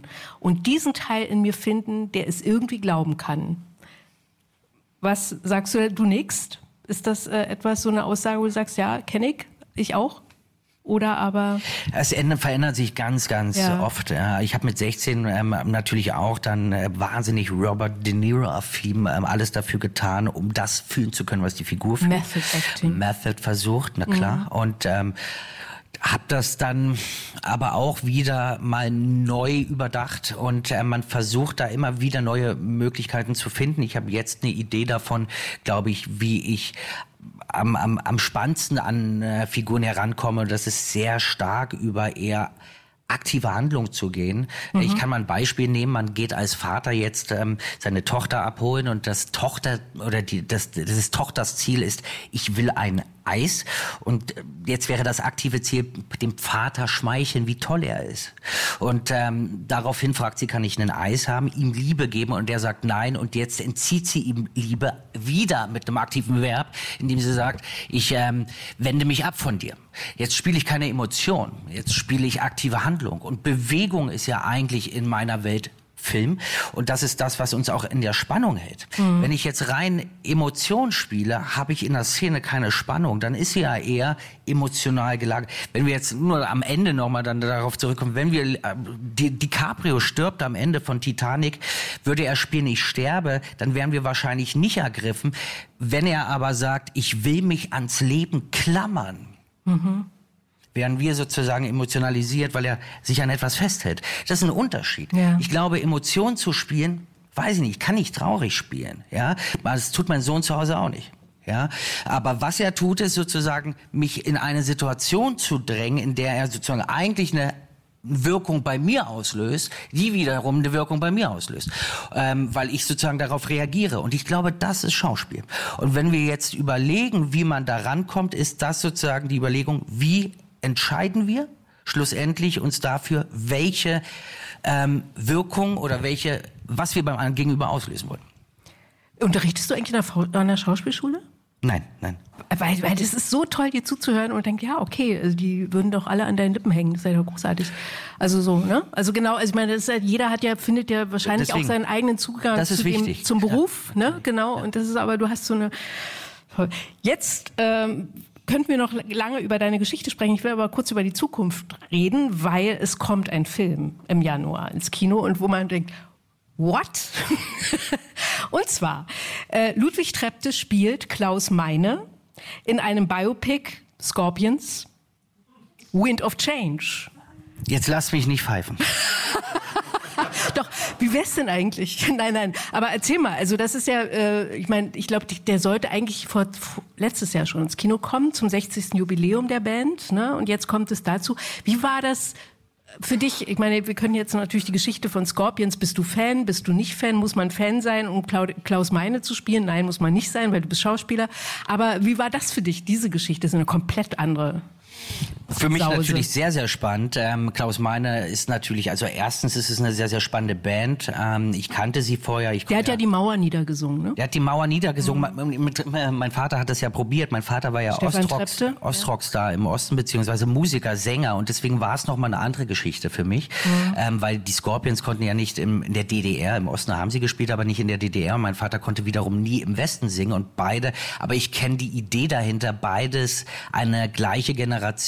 und diesen Teil in mir finden, der es irgendwie glauben kann. Was sagst du nix? Ist das etwas, so eine Aussage, wo du sagst, ja, kenne ich auch? Oder aber... Das Ende verändert sich ganz oft. Ich habe mit 16 natürlich auch dann wahnsinnig Robert De Niro-affin alles dafür getan, um das fühlen zu können, was die Figur fühlt. Method Acting. Method versucht, na klar. Und habe das dann aber auch wieder mal neu überdacht und man versucht da immer wieder neue Möglichkeiten zu finden. Ich habe jetzt eine Idee davon, glaube ich, wie ich am spannendsten an Figuren herankomme. Das ist sehr stark über eher aktive Handlung zu gehen. Ich kann mal ein Beispiel nehmen. Man geht als Vater jetzt seine Tochter abholen und das Tochters Ziel ist, ich will ein Eis. Und jetzt wäre das aktive Ziel, dem Vater schmeicheln, wie toll er ist. Und daraufhin fragt sie, kann ich ein Eis haben, ihm Liebe geben? Und der sagt nein. Und jetzt entzieht sie ihm Liebe wieder mit einem aktiven Verb, indem sie sagt, ich wende mich ab von dir. Jetzt spiele ich keine Emotion, jetzt spiele ich aktive Handlung. Und Bewegung ist ja eigentlich in meiner Welt Film. Und das ist das, was uns auch in der Spannung hält. Wenn ich jetzt rein Emotion spiele, habe ich in der Szene keine Spannung. Dann ist sie ja eher emotional gelagert. Wenn wir jetzt nur am Ende nochmal dann darauf zurückkommen, wenn wir, DiCaprio stirbt am Ende von Titanic, würde er spielen, ich sterbe, dann wären wir wahrscheinlich nicht ergriffen. Wenn er aber sagt, ich will mich ans Leben klammern, wären wir sozusagen emotionalisiert, weil er sich an etwas festhält. Das ist ein Unterschied. Ja. Ich glaube, Emotionen zu spielen, weiß ich nicht, ich kann nicht traurig spielen. Ja, das tut mein Sohn zu Hause auch nicht. Ja, aber was er tut, ist sozusagen, mich in eine Situation zu drängen, in der er sozusagen eigentlich eine Wirkung bei mir auslöst, die wiederum eine Wirkung bei mir auslöst, weil ich sozusagen darauf reagiere. Und ich glaube, das ist Schauspiel. Und wenn wir jetzt überlegen, wie man da rankommt, ist das sozusagen die Überlegung, wie entscheiden wir schlussendlich uns dafür, welche Wirkung oder was wir beim Gegenüber auslösen wollen. Unterrichtest du eigentlich an der Schauspielschule? Nein. Weil das ist so toll, dir zuzuhören und denkt, ja, okay, also die würden doch alle an deinen Lippen hängen. Das ist ja großartig. Also so, ne? Also genau, also ich meine, das ist jeder findet ja wahrscheinlich deswegen auch seinen eigenen Zugang zum Beruf, ja. Ne? Genau. Ja. Und das ist aber, du hast so eine... Jetzt könnten wir noch lange über deine Geschichte sprechen. Ich will aber kurz über die Zukunft reden, weil es kommt ein Film im Januar ins Kino und wo man denkt, what? Und zwar, Ludwig Trepte spielt Klaus Meine in einem Biopic, Scorpions, Wind of Change. Jetzt lass mich nicht pfeifen. Doch, wie wär's denn eigentlich? Nein, aber erzähl mal, also das ist ja, ich meine, ich glaube, der sollte eigentlich letztes Jahr schon ins Kino kommen, zum 60. Jubiläum der Band, ne? Und jetzt kommt es dazu. Wie war das für dich? Ich meine, wir können jetzt natürlich die Geschichte von Scorpions, bist du Fan, bist du nicht Fan, muss man Fan sein, um Klaus Meine zu spielen? Nein, muss man nicht sein, weil du bist Schauspieler. Aber wie war das für dich, diese Geschichte? Das ist eine komplett andere Für mich Sause. Natürlich sehr, sehr spannend. Klaus Meine ist natürlich, also erstens ist es eine sehr, sehr spannende Band. Ich kannte sie vorher. Der hat ja die Mauer niedergesungen, ne? Der hat die Mauer niedergesungen. Mein Vater hat das ja probiert. Mein Vater war ja Ostrockstar im Osten, beziehungsweise Musiker, Sänger. Und deswegen war es nochmal eine andere Geschichte für mich. Weil die Scorpions konnten ja nicht in der DDR, im Osten haben sie gespielt, aber nicht in der DDR. Mein Vater konnte wiederum nie im Westen singen. Und aber ich kenne die Idee dahinter, beides eine gleiche Generation,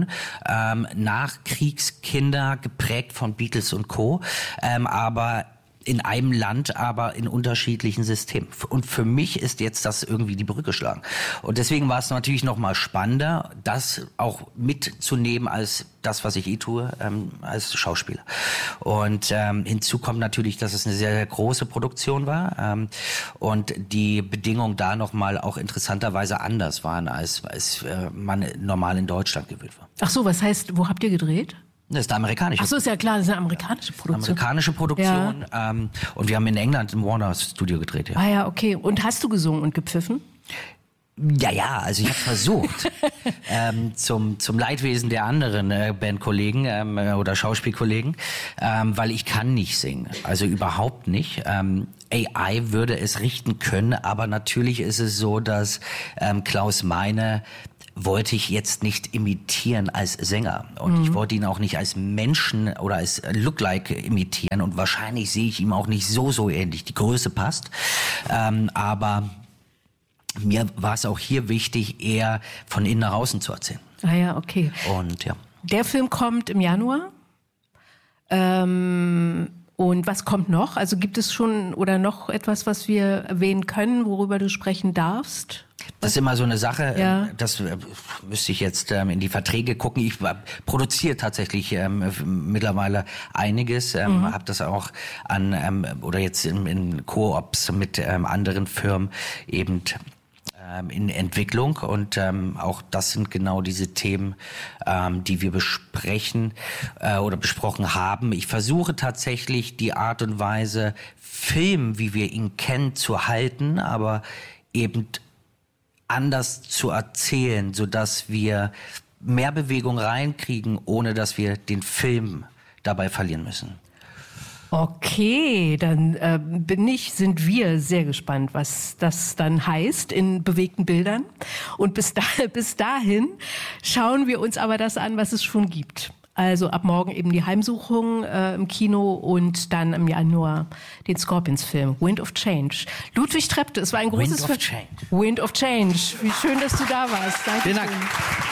Nachkriegskinder, geprägt von Beatles und Co., aber in einem Land, aber in unterschiedlichen Systemen. Und für mich ist jetzt das irgendwie die Brücke schlagen. Und deswegen war es natürlich noch mal spannender, das auch mitzunehmen als das, was ich tue, als Schauspieler. Und hinzu kommt natürlich, dass es eine sehr, sehr große Produktion war und die Bedingungen da noch mal auch interessanterweise anders waren, als man normal in Deutschland gewöhnt war. Ach so, was heißt, wo habt ihr gedreht? Das ist eine amerikanische. Ach so, ist ja klar, das ist eine amerikanische Produktion. Ja. Und wir haben in England im Warner Studio gedreht. Ja. Ah ja, okay. Und hast du gesungen und gepfiffen? Ja, also ich habe versucht, zum Leidwesen der anderen Bandkollegen oder Schauspielkollegen, weil ich kann nicht singen, also überhaupt nicht. AI würde es richten können, aber natürlich ist es so, dass Klaus Meine wollte ich jetzt nicht imitieren als Sänger. Und ich wollte ihn auch nicht als Menschen oder als Lookalike imitieren. Und wahrscheinlich sehe ich ihm auch nicht so ähnlich. Die Größe passt. Aber mir war es auch hier wichtig, eher von innen nach außen zu erzählen. Ah ja, okay. Und ja. Der Film kommt im Januar. Und was kommt noch? Also gibt es schon oder noch etwas, was wir erwähnen können, worüber du sprechen darfst? Das ist immer so eine Sache, ja. Das müsste ich jetzt in die Verträge gucken. Ich produziere tatsächlich mittlerweile einiges, habe das auch oder jetzt in Koops mit anderen Firmen eben in Entwicklung und auch das sind genau diese Themen, die wir besprechen oder besprochen haben. Ich versuche tatsächlich die Art und Weise, Film, wie wir ihn kennen, zu halten, aber eben anders zu erzählen, sodass wir mehr Bewegung reinkriegen, ohne dass wir den Film dabei verlieren müssen. Okay, dann sind wir sehr gespannt, was das dann heißt in bewegten Bildern. Und bis dahin schauen wir uns aber das an, was es schon gibt. Also ab morgen eben die Heimsuchung im Kino und dann im Januar den Scorpions-Film Wind of Change. Ludwig Trepte, es war ein großes Wind of Change. Wind of Change. Wie schön, dass du da warst. Danke. Vielen Dank.